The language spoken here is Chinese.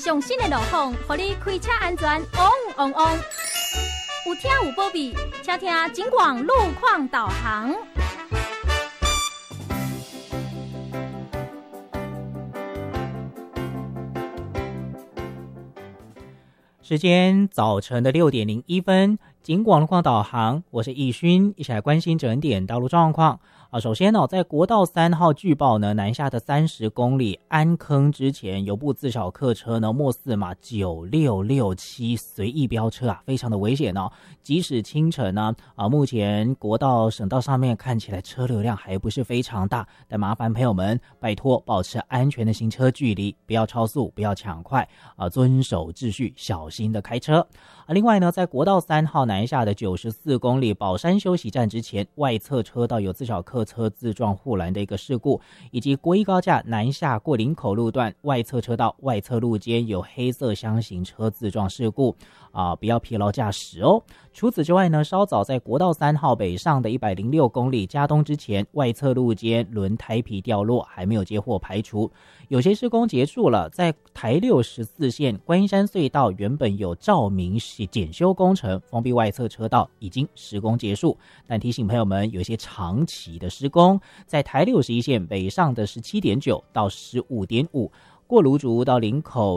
上新的路况，让你开车安全旺旺旺。有听有保庇，请听警广路况导航。 时间早晨的6:01，警广路况导航，我是易勋，一起来关心整点道路状况。首先在国道3号据报呢，南下的30公里安坑之前，有部自小客车呢，末四码9667随意飙车非常的危险哦。即使清晨呢，目前国道省道上面看起来车流量还不是非常大，但麻烦朋友们拜托保持安全的行车距离，不要超速，不要抢快遵守秩序，小心的开车。另外呢，在国道3号南下的94公里宝山休息站之前，外侧车道有自小客车自撞护栏的一个事故，以及国一高架南下过林口路段外侧车道外侧路肩有黑色厢型车自撞事故不要疲劳驾驶哦。除此之外呢，稍早在国道3号北上的106公里嘉东之前，外侧路肩轮胎皮掉落，还没有接获排除。有些施工结束了，在台614线观音山隧道原本有照明检修工程，封闭外侧车道已经施工结束，但提醒朋友们，有一些长期的施工，在台61线北上的17.9到15.5，过芦竹到林口